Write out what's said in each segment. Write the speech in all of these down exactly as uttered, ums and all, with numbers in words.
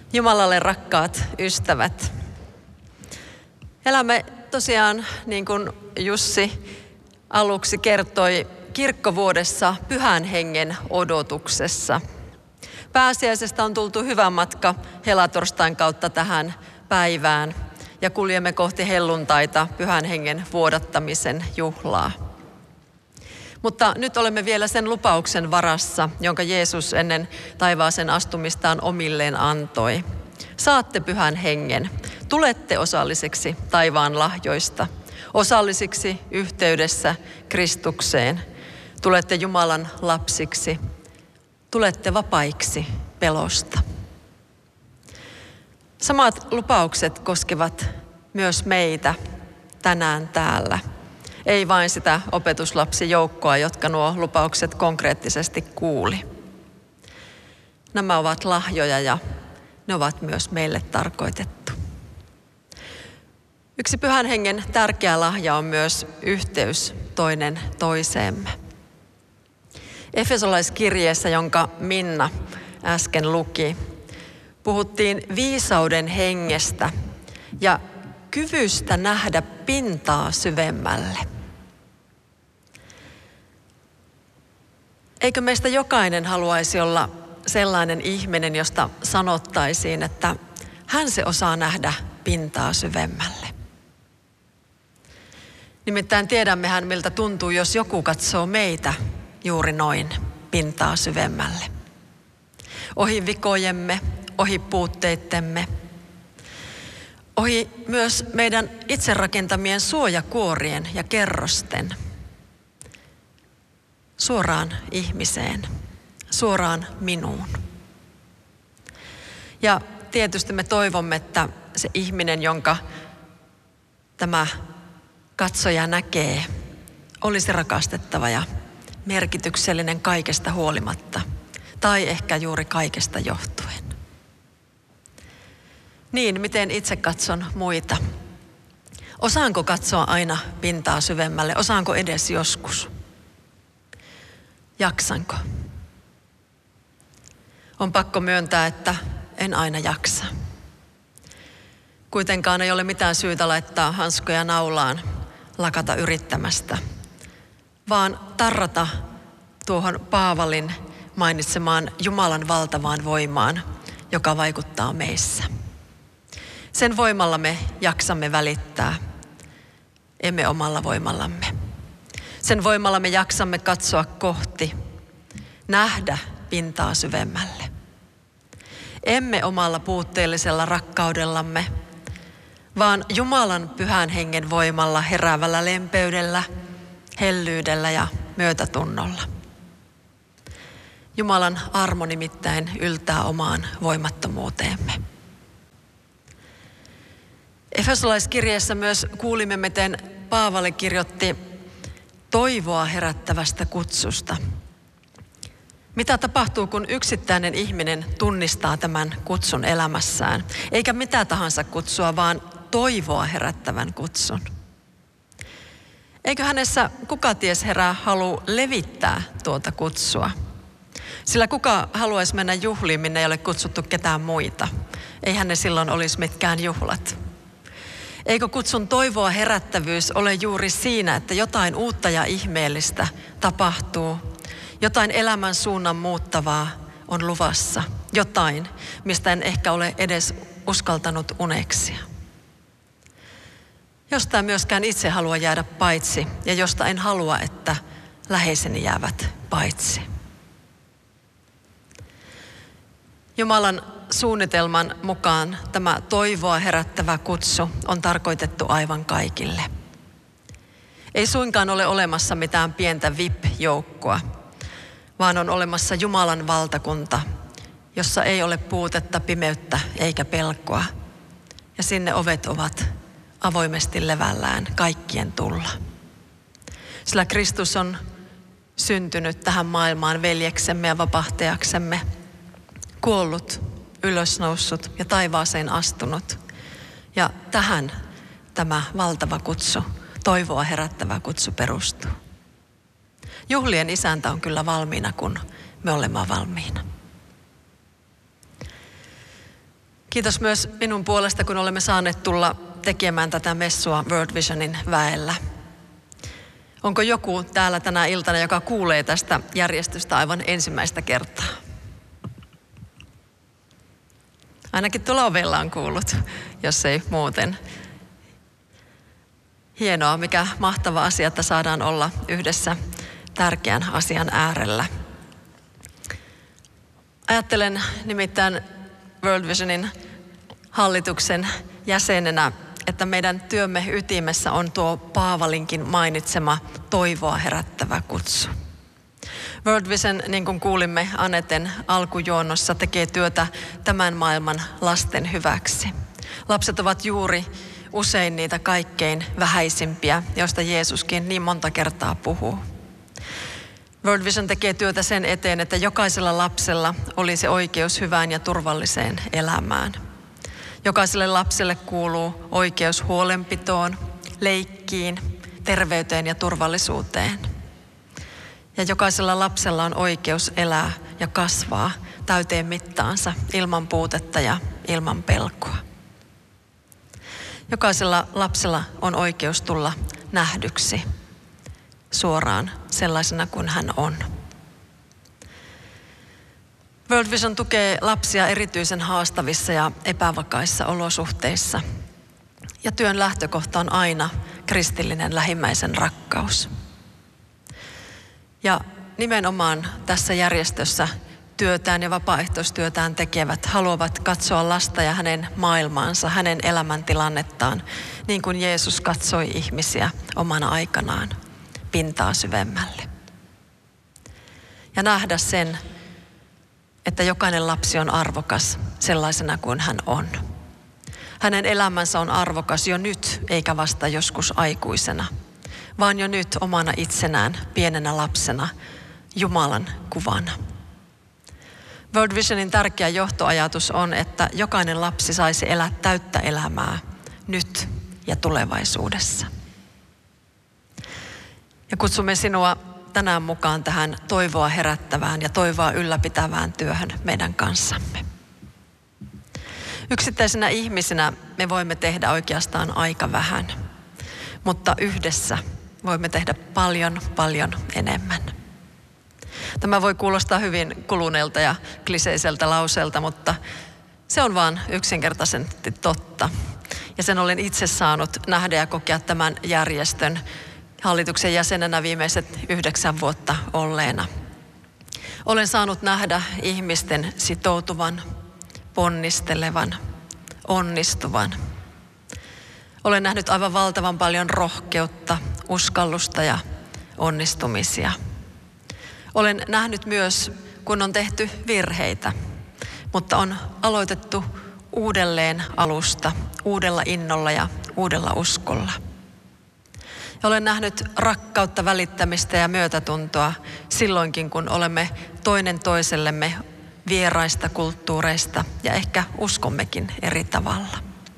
Jumalalle rakkaat ystävät. Elämme tosiaan, niin kuin Jussi aluksi kertoi, kirkkovuodessa Pyhän Hengen odotuksessa. Pääsiäisestä on tultu hyvä matka helatorstain kautta tähän päivään ja kuljemme kohti helluntaita, Pyhän Hengen vuodattamisen juhlaa. Mutta nyt olemme vielä sen lupauksen varassa, jonka Jeesus ennen taivaaseen astumistaan omilleen antoi. Saatte Pyhän Hengen, tulette osalliseksi taivaan lahjoista, osallisiksi yhteydessä Kristukseen, tulette Jumalan lapsiksi, tulette vapaiksi pelosta. Samat lupaukset koskevat myös meitä tänään täällä. Ei vain sitä opetuslapsijoukkoa, jotka nuo lupaukset konkreettisesti kuuli. Nämä ovat lahjoja ja ne ovat myös meille tarkoitettu. Yksi Pyhän Hengen tärkeä lahja on myös yhteys toinen toiseemme. Efesolaiskirjeessä, jonka Minna äsken luki, puhuttiin viisauden hengestä ja kyvystä nähdä pintaa syvemmälle. Eikö meistä jokainen haluaisi olla sellainen ihminen, josta sanottaisiin, että hän se osaa nähdä pintaa syvemmälle? Nimittäin tiedämmehän, miltä tuntuu, jos joku katsoo meitä juuri noin pintaa syvemmälle. Ohi vikojemme, ohi puutteittemme, ohi myös meidän itse rakentamien suojakuorien ja kerrosten. Suoraan ihmiseen, suoraan minuun. Ja tietysti me toivomme, että se ihminen, jonka tämä katsoja näkee, olisi rakastettava ja merkityksellinen kaikesta huolimatta, tai ehkä juuri kaikesta johtuen. Niin, miten itse katson muita? Osaanko katsoa aina pintaa syvemmälle? Osaanko edes joskus? Jaksanko? On pakko myöntää, että en aina jaksa. Kuitenkaan ei ole mitään syytä laittaa hanskoja naulaan, lakata yrittämästä, vaan tarrata tuohon Paavalin mainitsemaan Jumalan valtavaan voimaan, joka vaikuttaa meissä. Sen voimalla me jaksamme välittää, emme omalla voimallamme. Sen voimalla me jaksamme katsoa kohti, nähdä pintaa syvemmälle. Emme omalla puutteellisella rakkaudellamme, vaan Jumalan Pyhän Hengen voimalla heräävällä lempeydellä, hellyydellä ja myötätunnolla. Jumalan armo nimittäin yltää omaan voimattomuuteemme. Efesolaiskirjeessä myös kuulimme, miten Paavali kirjoitti toivoa herättävästä kutsusta. Mitä tapahtuu, kun yksittäinen ihminen tunnistaa tämän kutsun elämässään? Eikä mitä tahansa kutsua, vaan toivoa herättävän kutsun. Eikö hänessä kuka ties herää halu levittää tuota kutsua? Sillä kuka haluaisi mennä juhliin, minne ei ole kutsuttu ketään muita? Eihän ne silloin olisi mitkään juhlat. Eikö kutsun toivoa herättävyys ole juuri siinä, että jotain uutta ja ihmeellistä tapahtuu? Jotain elämän suunnan muuttavaa on luvassa. Jotain, mistä en ehkä ole edes uskaltanut uneksia. Josta en myöskään itse halua jäädä paitsi ja josta en halua, että läheiseni jäävät paitsi. Jumalan suunnitelman mukaan tämä toivoa herättävä kutsu on tarkoitettu aivan kaikille. Ei suinkaan ole olemassa mitään pientä V I P-joukkoa, vaan on olemassa Jumalan valtakunta, jossa ei ole puutetta, pimeyttä eikä pelkoa. Ja sinne ovet ovat avoimesti levällään kaikkien tulla. Sillä Kristus on syntynyt tähän maailmaan veljeksemme ja vapahtajaksemme, kuollut, ylösnoussut ja taivaaseen astunut. Ja tähän tämä valtava kutsu, toivoa herättävä kutsu perustuu. Juhlien isäntä on kyllä valmiina, kun me olemme valmiina. Kiitos myös minun puolesta, kun olemme saaneet tulla tekemään tätä messua World Visionin väellä. Onko joku täällä tänä iltana, joka kuulee tästä järjestystä aivan ensimmäistä kertaa? Ainakin tuolla ovella on kuullut, jos ei muuten. Hienoa, mikä mahtava asia, että saadaan olla yhdessä tärkeän asian äärellä. Ajattelen nimittäin World Visionin hallituksen jäsenenä, että meidän työmme ytimessä on tuo Paavalinkin mainitsema toivoa herättävä kutsu. World Vision, niin kuin kuulimme Aneten alkujuonnossa, tekee työtä tämän maailman lasten hyväksi. Lapset ovat juuri usein niitä kaikkein vähäisimpiä, joista Jeesuskin niin monta kertaa puhuu. World Vision tekee työtä sen eteen, että jokaisella lapsella olisi oikeus hyvään ja turvalliseen elämään. Jokaiselle lapselle kuuluu oikeus huolenpitoon, leikkiin, terveyteen ja turvallisuuteen. Ja jokaisella lapsella on oikeus elää ja kasvaa täyteen mittaansa ilman puutetta ja ilman pelkoa. Jokaisella lapsella on oikeus tulla nähdyksi suoraan sellaisena kuin hän on. World Vision tukee lapsia erityisen haastavissa ja epävakaissa olosuhteissa. Ja työn lähtökohta on aina kristillinen lähimmäisen rakkaus. Ja nimenomaan tässä järjestössä työtään ja vapaaehtoistyötään tekevät haluavat katsoa lasta ja hänen maailmaansa, hänen elämäntilannettaan, niin kuin Jeesus katsoi ihmisiä omana aikanaan pintaa syvemmälle. Ja nähdä sen, että jokainen lapsi on arvokas sellaisena kuin hän on. Hänen elämänsä on arvokas jo nyt, eikä vasta joskus aikuisena, vaan jo nyt omana itsenään, pienenä lapsena, Jumalan kuvana. World Visionin tärkeä johtoajatus on, että jokainen lapsi saisi elää täyttä elämää nyt ja tulevaisuudessa. Ja kutsumme sinua tänään mukaan tähän toivoa herättävään ja toivoa ylläpitävään työhön meidän kanssamme. Yksittäisenä ihmisinä me voimme tehdä oikeastaan aika vähän, mutta yhdessä voimme tehdä paljon, paljon enemmän. Tämä voi kuulostaa hyvin kuluneelta ja kliseiseltä lauseelta, mutta se on vaan yksinkertaisesti totta. Ja sen olen itse saanut nähdä ja kokea tämän järjestön hallituksen jäsenenä viimeiset yhdeksän vuotta olleena. Olen saanut nähdä ihmisten sitoutuvan, ponnistelevan, onnistuvan. Olen nähnyt aivan valtavan paljon rohkeutta, uskallusta ja onnistumisia. Olen nähnyt myös, kun on tehty virheitä, mutta on aloitettu uudelleen alusta, uudella innolla ja uudella uskolla. Ja olen nähnyt rakkautta, välittämistä ja myötätuntoa silloinkin, kun olemme toinen toisellemme vieraista kulttuureista ja ehkä uskommekin eri tavalla.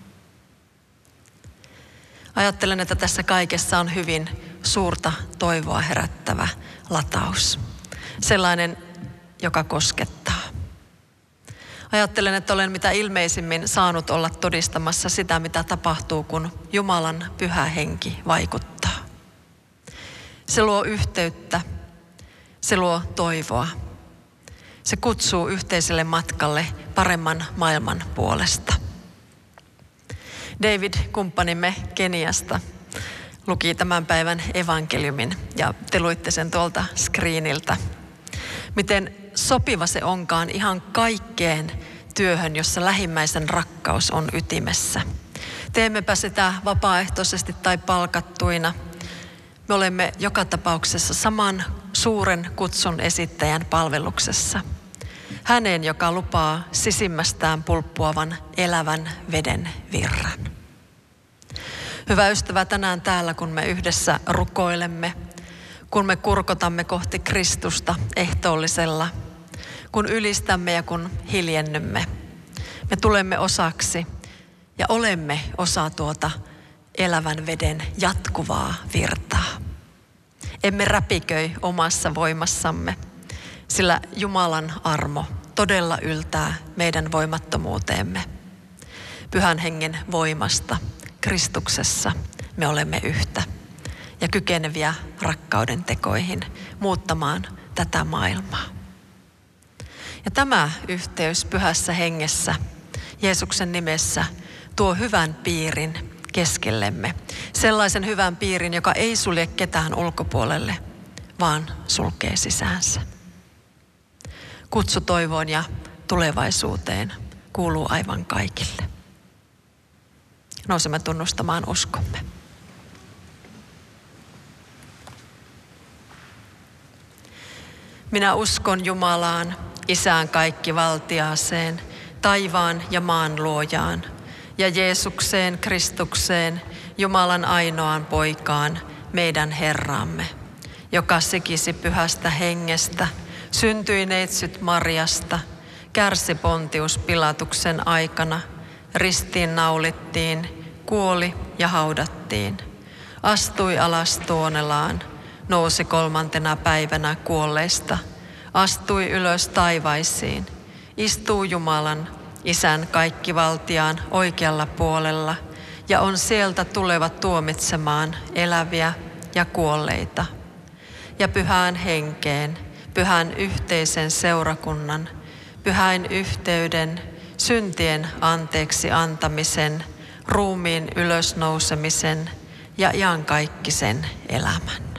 Ajattelen, että tässä kaikessa on hyvin suurta toivoa herättävä lataus. Sellainen, joka koskettaa. Ajattelen, että olen mitä ilmeisimmin saanut olla todistamassa sitä, mitä tapahtuu, kun Jumalan pyhä henki vaikuttaa. Se luo yhteyttä, se luo toivoa. Se kutsuu yhteiselle matkalle paremman maailman puolesta. David, kumppanimme Keniasta, luki tämän päivän evankeliumin ja te luitte sen tuolta screeniltä. Miten sopiva se onkaan ihan kaikkeen työhön, jossa lähimmäisen rakkaus on ytimessä. Teemmepä sitä vapaaehtoisesti tai palkattuina. Me olemme joka tapauksessa saman suuren kutsun esittäjän palveluksessa. Hänen, joka lupaa sisimmästään pulppuavan elävän veden virran. Hyvä ystävä, tänään täällä, kun me yhdessä rukoilemme, kun me kurkotamme kohti Kristusta ehtoollisella, kun ylistämme ja kun hiljennymme, me tulemme osaksi ja olemme osa tuota elävän veden jatkuvaa virtaa. Emme räpiköi omassa voimassamme, sillä Jumalan armo todella yltää meidän voimattomuuteemme. Pyhän Hengen voimasta Kristuksessa me olemme yhtä ja kykeneviä rakkauden tekoihin muuttamaan tätä maailmaa. Ja tämä yhteys Pyhässä Hengessä Jeesuksen nimessä tuo hyvän piirin keskellemme. Sellaisen hyvän piirin, joka ei sulje ketään ulkopuolelle, vaan sulkee sisäänsä. Kutsu toivoon ja tulevaisuuteen kuuluu aivan kaikille. Nousemme tunnustamaan uskomme. Minä uskon Jumalaan, Isään kaikkivaltiaaseen, taivaan ja maan luojaan, ja Jeesukseen Kristukseen, Jumalan ainoaan poikaan, meidän Herramme, joka sikisi Pyhästä Hengestä, syntyi neitsyt Marjasta, kärsi Pontius Pilatuksen aikana, ristiin naulittiin, kuoli ja haudattiin, astui alas Tuonelaan, nousi kolmantena päivänä kuolleista, astui ylös taivaisiin, istuu Jumalan, Isän kaikkivaltiaan oikealla puolella ja on sieltä tuleva tuomitsemaan eläviä ja kuolleita. Ja Pyhään Henkeen, pyhän yhteisen seurakunnan, pyhän yhteyden, syntien anteeksi antamisen, ruumiin ylösnousemisen ja iankaikkisen elämän.